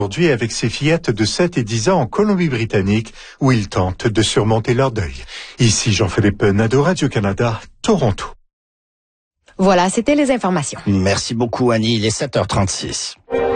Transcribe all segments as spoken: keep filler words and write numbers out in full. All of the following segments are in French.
Aujourd'hui avec ses fillettes de sept et dix ans en Colombie-Britannique où ils tentent de surmonter leur deuil. Ici Jean-Philippe Nadeau, Radio-Canada, Toronto. Voilà, c'était les informations. Merci beaucoup Annie, il est sept heures trente-six.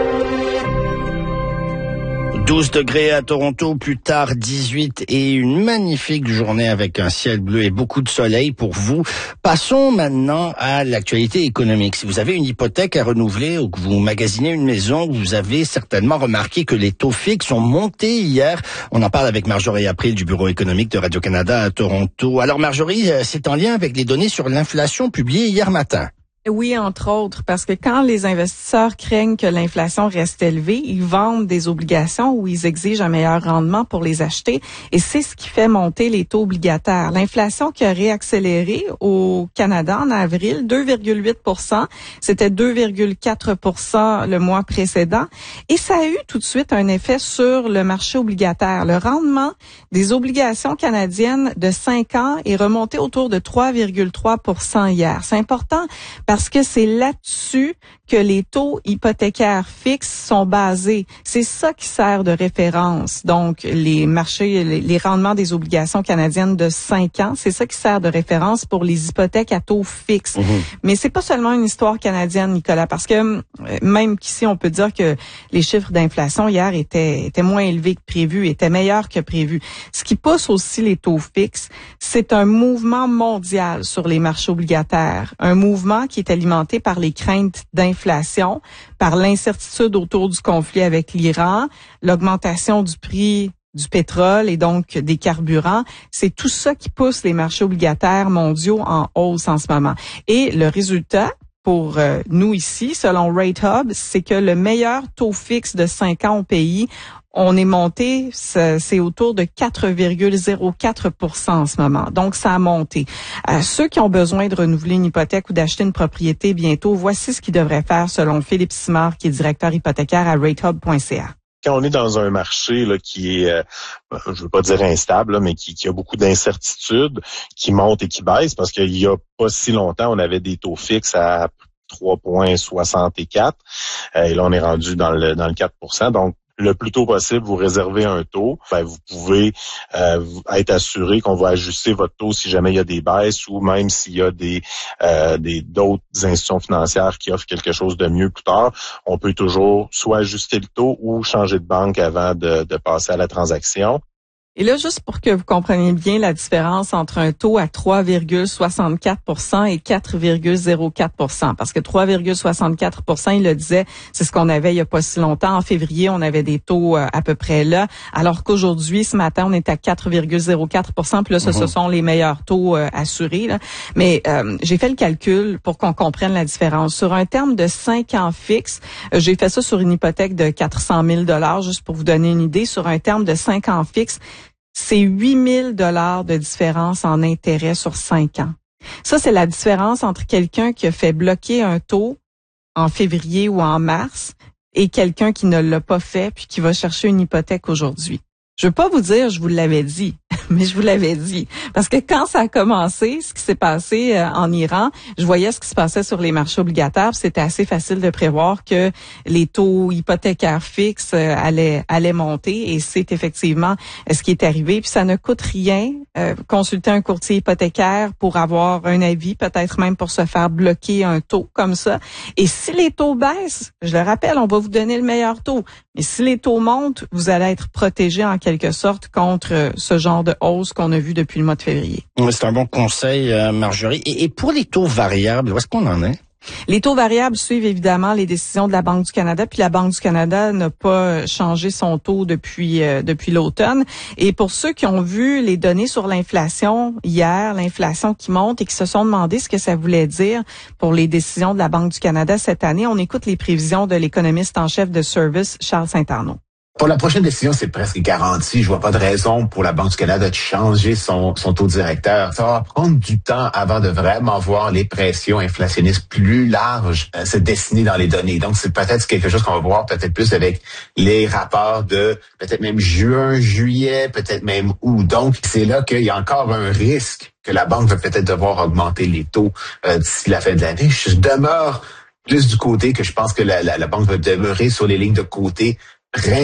douze degrés à Toronto, plus tard dix-huit et une magnifique journée avec un ciel bleu et beaucoup de soleil pour vous. Passons maintenant à l'actualité économique. Si vous avez une hypothèque à renouveler ou que vous magasinez une maison, vous avez certainement remarqué que les taux fixes ont monté hier. On en parle avec Marjorie April du Bureau économique de Radio-Canada à Toronto. Alors Marjorie, c'est en lien avec les données sur l'inflation publiées hier matin. Oui, entre autres, parce que quand les investisseurs craignent que l'inflation reste élevée, ils vendent des obligations ou ils exigent un meilleur rendement pour les acheter et c'est ce qui fait monter les taux obligataires. L'inflation qui a réaccéléré au Canada en avril, deux virgule huit pour cent, c'était deux virgule quatre pour cent le mois précédent et ça a eu tout de suite un effet sur le marché obligataire. Le rendement des obligations canadiennes de cinq ans est remonté autour de trois virgule trois pour cent hier. C'est important parce Parce que c'est là-dessus que les taux hypothécaires fixes sont basés. C'est ça qui sert de référence. Donc, les marchés, les, les rendements des obligations canadiennes de cinq ans, c'est ça qui sert de référence pour les hypothèques à taux fixe. Mmh. Mais c'est pas seulement une histoire canadienne, Nicolas, parce que même qu'ici, on peut dire que les chiffres d'inflation hier étaient, étaient moins élevés que prévu, étaient meilleurs que prévu. Ce qui pousse aussi les taux fixes, c'est un mouvement mondial sur les marchés obligataires. Un mouvement qui est alimenté par les craintes d'inflation, par l'incertitude autour du conflit avec l'Iran, l'augmentation du prix du pétrole et donc des carburants. C'est tout ça qui pousse les marchés obligataires mondiaux en hausse en ce moment. Et le résultat, pour euh, nous ici, selon Rate Hub, c'est que le meilleur taux fixe de cinq ans au pays, on est monté, c'est autour de quatre virgule zéro quatre pour cent en ce moment. Donc, ça a monté. Euh, ceux qui ont besoin de renouveler une hypothèque ou d'acheter une propriété bientôt, voici ce qu'ils devraient faire selon Philippe Simard, qui est directeur hypothécaire à rate hub point c a. Quand on est dans un marché là, qui est, euh, je veux pas dire instable, là, mais qui, qui a beaucoup d'incertitudes, qui monte et qui baisse, parce qu'il y a pas si longtemps, on avait des taux fixes à trois virgule soixante-quatre, euh, et là, on est rendu dans le dans le quatre pour cent. Donc, le plus tôt possible, vous réservez un taux. Ben, vous pouvez euh, être assuré qu'on va ajuster votre taux si jamais il y a des baisses ou même s'il y a des euh, des d'autres institutions financières qui offrent quelque chose de mieux plus tard. On peut toujours soit ajuster le taux ou changer de banque avant de, de passer à la transaction. Et là, juste pour que vous compreniez bien la différence entre un taux à trois virgule soixante-quatre pour cent et quatre virgule zéro quatre pour cent, parce que trois virgule soixante-quatre pour cent, il le disait, c'est ce qu'on avait il y a pas si longtemps. En février, on avait des taux à peu près là, alors qu'aujourd'hui, ce matin, on est à quatre virgule zéro quatre pour cent, puis là, ce, mm-hmm. ce sont les meilleurs taux euh, assurés. Là. Mais euh, j'ai fait le calcul pour qu'on comprenne la différence. Sur un terme de cinq ans fixe, euh, j'ai fait ça sur une hypothèque de quatre cent mille dollars, juste pour vous donner une idée. Sur un terme de cinq ans fixe, c'est huit mille dollars de différence en intérêt sur cinq ans. Ça, c'est la différence entre quelqu'un qui a fait bloquer un taux en février ou en mars et quelqu'un qui ne l'a pas fait puis qui va chercher une hypothèque aujourd'hui. Je veux pas vous dire, je vous l'avais dit, mais je vous l'avais dit. Parce que quand ça a commencé, ce qui s'est passé euh, en Iran, je voyais ce qui se passait sur les marchés obligataires. C'était assez facile de prévoir que les taux hypothécaires fixes euh, allaient, allaient monter. Et c'est effectivement euh, ce qui est arrivé. Puis ça ne coûte rien. Euh, consulter un courtier hypothécaire pour avoir un avis, peut-être même pour se faire bloquer un taux comme ça. Et si les taux baissent, je le rappelle, on va vous donner le meilleur taux. Mais si les taux montent, vous allez être protégé en quelque sorte contre ce genre de hausse qu'on a vu depuis le mois de février. C'est un bon conseil, Marjorie. Et, et pour les taux variables, où est-ce qu'on en est? Les taux variables suivent évidemment les décisions de la Banque du Canada, puis la Banque du Canada n'a pas changé son taux depuis euh, depuis l'automne. Et pour ceux qui ont vu les données sur l'inflation hier, l'inflation qui monte et qui se sont demandé ce que ça voulait dire pour les décisions de la Banque du Canada cette année, on écoute les prévisions de l'économiste en chef de Service, Charles Saint-Arnaud. Pour la prochaine décision, c'est presque garanti. Je vois pas de raison pour la Banque du Canada de changer son, son taux directeur. Ça va prendre du temps avant de vraiment voir les pressions inflationnistes plus larges euh, se dessiner dans les données. Donc, c'est peut-être quelque chose qu'on va voir peut-être plus avec les rapports de peut-être même juin, juillet, peut-être même août. Donc, c'est là qu'il y a encore un risque que la Banque va peut-être devoir augmenter les taux euh, d'ici la fin de l'année. Je demeure plus du côté que je pense que la, la, la Banque va demeurer sur les lignes de côté